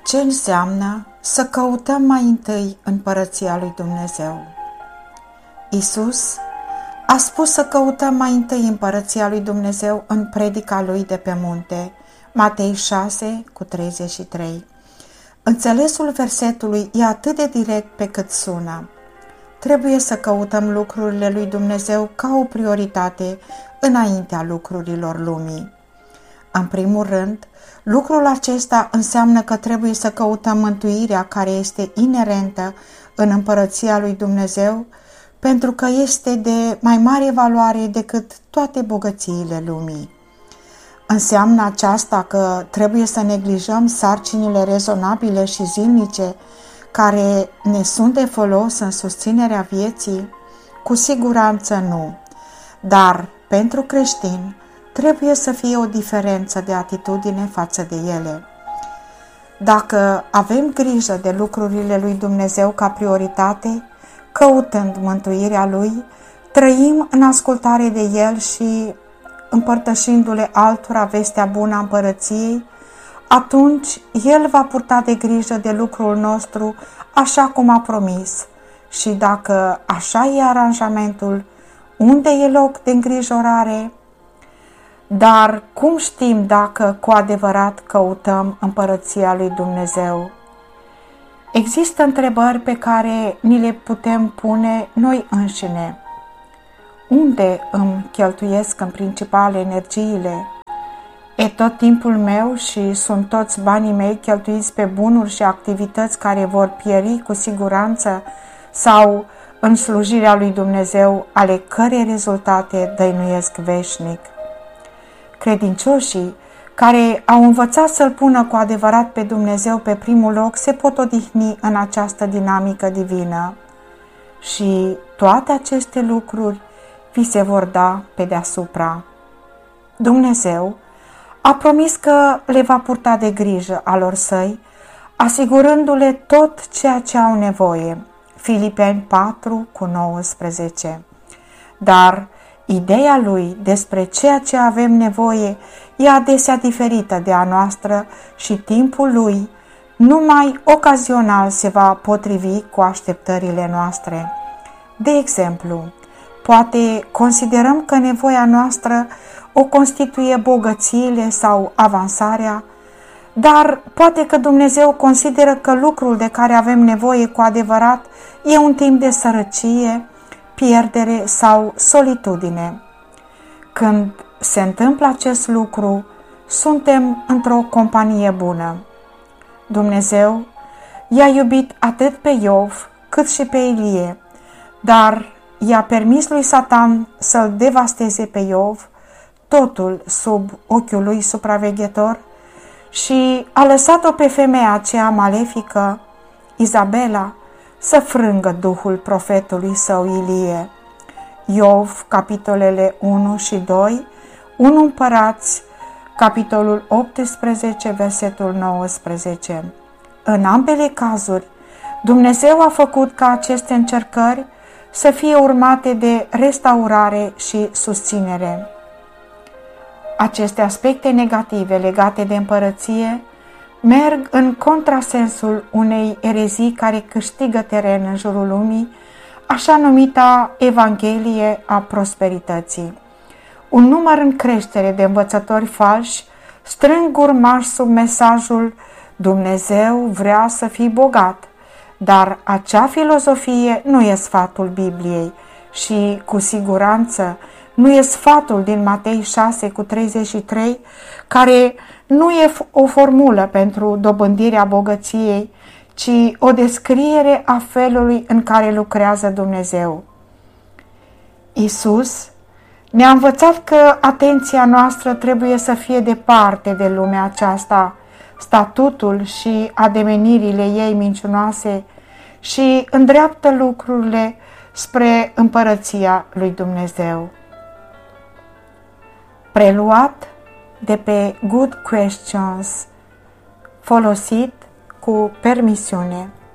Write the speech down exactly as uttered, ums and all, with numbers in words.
Ce înseamnă să căutăm mai întâi împărăția lui Dumnezeu? Iisus a spus să căutăm mai întâi împărăția lui Dumnezeu în predica lui de pe munte, Matei șase cu treizeci și trei. Înțelesul versetului e atât de direct pe cât sună. Trebuie să căutăm lucrurile lui Dumnezeu ca o prioritate înaintea lucrurilor lumii. În primul rând, lucrul acesta înseamnă că trebuie să căutăm mântuirea care este inerentă în împărăția lui Dumnezeu, pentru că este de mai mare valoare decât toate bogățiile lumii. Înseamnă aceasta că trebuie să neglijăm sarcinile rezonabile și zilnice care ne sunt de folos în susținerea vieții? Cu siguranță nu, dar pentru creștini trebuie să fie o diferență de atitudine față de ele. Dacă avem grijă de lucrurile lui Dumnezeu ca prioritate, căutând mântuirea Lui, trăim în ascultare de El și împărtășindu-le altora vestea bună a împărăției, atunci El va purta de grijă de lucrul nostru așa cum a promis. Și dacă așa e aranjamentul, unde e loc de îngrijorare? Dar cum știm dacă cu adevărat căutăm împărăția lui Dumnezeu? Există întrebări pe care ni le putem pune noi înșine. Unde îmi cheltuiesc în principal energiile? E tot timpul meu și sunt toți banii mei cheltuiți pe bunuri și activități care vor pieri cu siguranță sau în slujirea lui Dumnezeu, ale cărei rezultate dăinuiesc veșnic? Credincioșii care au învățat să-L pună cu adevărat pe Dumnezeu pe primul loc se pot odihni în această dinamică divină și toate aceste lucruri vi se vor da pe deasupra. Dumnezeu a promis că le va purta de grijă alor săi, asigurându-le tot ceea ce au nevoie. Filipeni patru cu nouăsprezece. Dar ideea lui despre ceea ce avem nevoie e adesea diferită de a noastră și timpul lui numai ocazional se va potrivi cu așteptările noastre. De exemplu, poate considerăm că nevoia noastră o constituie bogățiile sau avansarea, dar poate că Dumnezeu consideră că lucrul de care avem nevoie cu adevărat e un timp de sărăcie, pierdere sau solitudine. Când se întâmplă acest lucru, suntem într-o companie bună. Dumnezeu i-a iubit atât pe Iov cât și pe Ilie, dar i-a permis lui Satan să-l devasteze pe Iov, totul sub ochiul lui supraveghetor, și a lăsat-o pe femeia aceea malefică, Izabela, să frângă duhul profetului său Ilie. Iov, capitolele unu și doi, unu Împărați, capitolul optsprezece, versetul nouăsprezece. În ambele cazuri, Dumnezeu a făcut ca aceste încercări să fie urmate de restaurare și susținere. Aceste aspecte negative legate de împărăție merg în contrasensul unei erezii care câștigă teren în jurul lumii, așa numita Evanghelie a prosperității. Un număr în creștere de învățători falși strâng urmași sub mesajul Dumnezeu vrea să fii bogat, dar acea filozofie nu e sfatul Bibliei și, cu siguranță, nu e sfatul din Matei șase cu treizeci și trei, care nu e o formulă pentru dobândirea bogăției, ci o descriere a felului în care lucrează Dumnezeu. Iisus ne-a învățat că atenția noastră trebuie să fie departe de lumea aceasta, statutul și ademenirile ei mincinoase, și îndreaptă lucrurile spre împărăția lui Dumnezeu. Preluat de pe Good Questions, folosit cu permisiune.